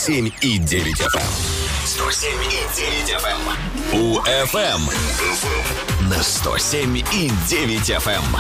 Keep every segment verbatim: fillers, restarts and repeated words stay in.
семь и девять эф эм. сто семь и девять эф эм. У эф эм на сто семь и девять эф эм.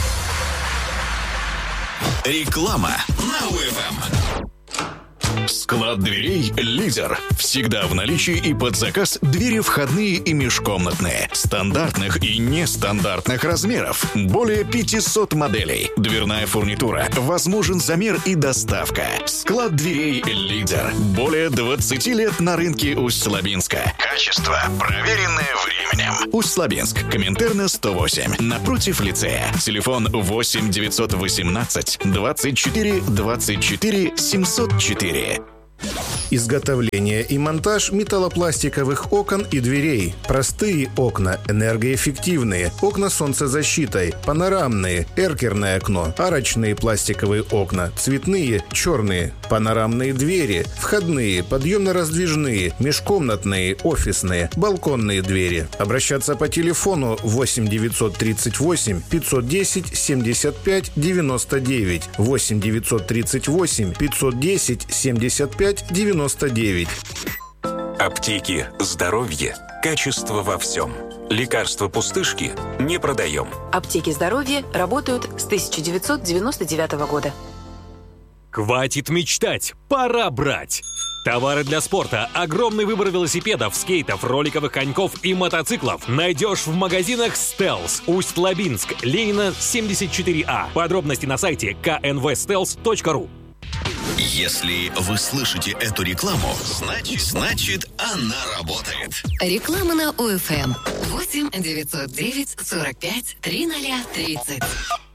Реклама на У эф эм. Склад дверей «Лидер». Всегда в наличии и под заказ двери входные и межкомнатные. Стандартных и нестандартных размеров. Более пятисот моделей. Дверная фурнитура. Возможен замер и доставка. Склад дверей «Лидер». Более двадцати лет на рынке Усть-Лабинска. Качество, проверенное временем. Усть-Лабинск. Коминтерна сто восемь. Напротив лицея. Телефон восемь девятьсот восемнадцать двадцать четыре двадцать четыре семьсот четыре. Изготовление и монтаж металлопластиковых окон и дверей. Простые окна, энергоэффективные, окна с солнцезащитой, панорамные, эркерное окно, арочные пластиковые окна, цветные, черные, панорамные двери, входные, подъемно-раздвижные, межкомнатные, офисные, балконные двери. Обращаться по телефону восемь девятьсот тридцать восемь пятьсот десять семьдесят пять девяносто девять, восемь девятьсот тридцать восемь пятьсот десять семьдесят пять девяносто девять. Аптеки, здоровье, качество во всем. Лекарства пустышки не продаем. Аптеки здоровья работают с тысяча девятьсот девяносто девятого года. Хватит мечтать, пора брать! Товары для спорта, огромный выбор велосипедов, скейтов, роликовых коньков и мотоциклов найдешь в магазинах «Стелс», Усть-Лабинск, Ленина, семьдесят четыре А. Подробности на сайте ка эн вэ стелс точка ру. Если вы слышите эту рекламу, значит, значит она работает. Реклама на У эф эм. восемь девятьсот девять сорок пять тридцать тридцать.